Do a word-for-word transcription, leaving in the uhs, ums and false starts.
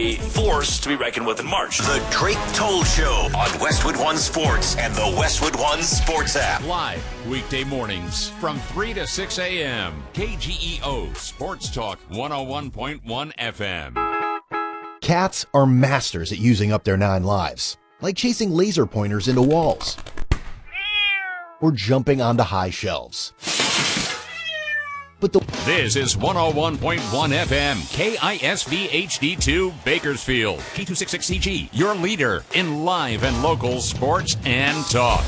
a force to be reckoned with in March. The Drake Toll Show on Westwood One Sports and the Westwood One Sports app. Live weekday mornings from three to six a.m. K G E O Sports Talk one oh one point one F M. Cats are masters at using up their nine lives, like chasing laser pointers into walls or jumping onto high shelves. But the This is one oh one point one F M, K I S V H D two, Bakersfield. K two sixty-six C G, your leader in live and local sports and talk.